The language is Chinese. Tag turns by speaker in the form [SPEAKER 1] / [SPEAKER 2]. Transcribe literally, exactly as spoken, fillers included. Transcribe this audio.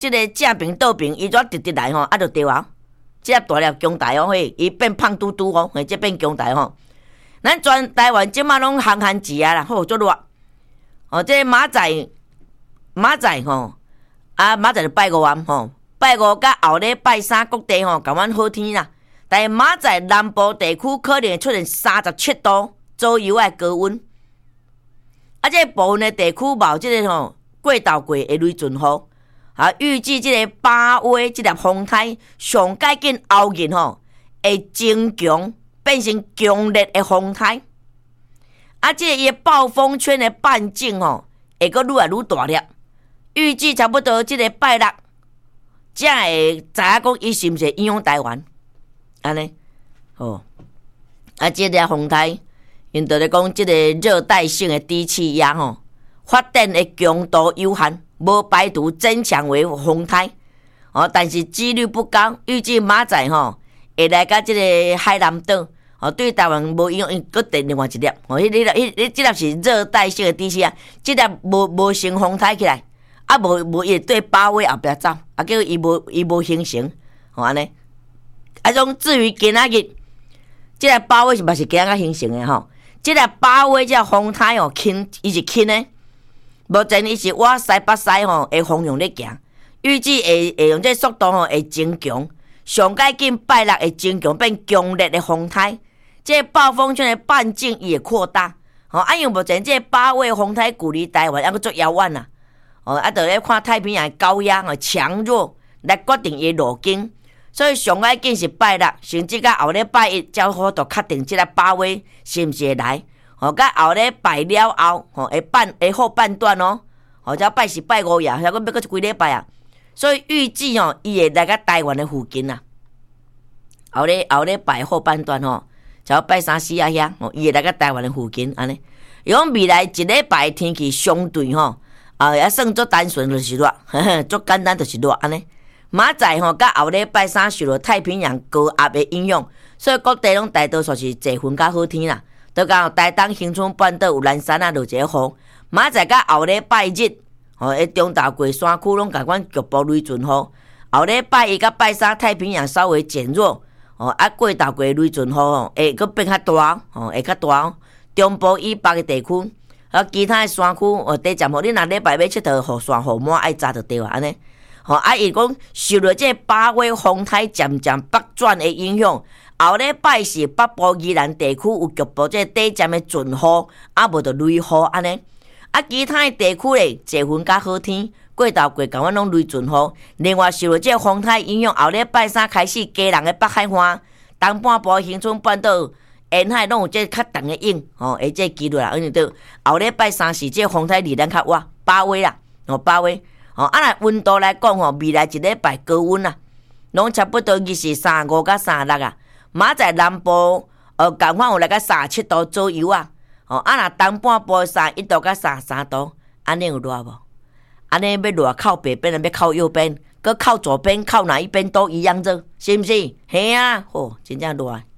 [SPEAKER 1] 即个正平倒平，伊怎直直来吼，啊就对啊。即粒大粒强大哦，嘿，伊变胖嘟嘟哦，嘿，即变强大吼。咱全台湾即马拢行行市啊啦，好足热。哦，即个马仔马仔吼，啊马仔就拜五晚吼，拜五甲后日拜三各地吼，共阮好天啦。但是马仔南部地区可能会出现三十七度左右的高温。啊，即、这个部分的地区冒即个吼过豆过的雷阵雨，啊，预计即个八月即粒风台上介紧后日吼会增强变成强烈的风台，啊，即、这个伊暴风圈的半径吼会阁愈来愈大粒，预计差不多即个拜六才会知影讲伊是毋是影响台湾，安尼，哦，啊，即、这个风台。因就咧讲，即个热带性的低气压吼，发展的强度有限，无排除增强为风台。哦，但是几率不高，预计马仔吼会来到即个海南岛，哦，对台湾无影响，因搁第另外一粒，哦，迄粒、迄、迄、即粒是热带性的低气压，即粒无无成风台起来，啊无无伊对八月后壁走，啊叫伊无伊无形成，吼安尼。啊种至于今仔日，即个八月是嘛是今仔形成的吼。即个八月即个风台哦，轻伊是轻的，目前伊是往西北西吼的方向咧行，预计会会用这速度吼会增强，上介紧拜六会增强变强烈的风台，即个暴风圈的半径也会扩大。吼、哦，啊因目前即个八月风台距离台湾还阁足遥远啦，哦，啊，着咧看太平洋的高压哦强弱来决定伊路径。所以上爱紧是拜六，甚至到后日拜一，才好度确定即个八月是毋是会来。吼，到后日拜了后，吼，会半会后半段哦。吼，才拜是拜五夜，还阁要阁几礼拜啊。所以预计哦，伊会来到台湾的附近啊。后日后日拜后半段吼，才拜三四啊遐，吼，伊会来到台湾的附近安尼。如果未来一礼拜天气相对吼，啊，也算足单纯就是热，呵呵，足简单就是热安尼。马仔吼，甲后日拜三受到太平洋高压的影响，所以各地拢大多数是侪云甲好天啦。都讲台东恒春半岛有蓝山啊落一个雨。马仔甲后日拜日，吼，迄中岛过山区拢甲阮局部雷阵雨。后日拜一甲拜三太平洋稍微减弱，吼，啊过岛过雷阵雨吼，会阁变较大，吼，会较大。中部以北的地区，啊其他的山区，哦，地站吼，你若礼拜要佚佗，雨伞雨满爱扎就对啊，安尼。吼、哦，啊，伊讲受到这八月风台渐渐北转的影响，后礼拜是北部宜兰地区有局部这短暂的阵雨，啊无就雷雨安尼。啊，其他的地区咧，侪云甲好天，过头过共阮拢雷阵雨。另外受到这风台影响，后礼拜三开始，基隆的北海岸、东半部恒春半岛沿海拢有这较长的影，吼、哦，而这几率啦，因为到后礼拜三是这风台离咱较远，八月啦，哦，八月。哦，啊，若温度来讲吼，未来一礼拜高温啊，拢差不多二是三十五到三十六啊。马在南部，呃，共款有来到三十七度左右啊。哦，啊，若东半部三十一度到三十三度，安尼有热无？安尼要热靠北边，要靠右边，搁靠左边，靠哪一边都一样热，是毋是？嘿啊，吼、哦，真正热。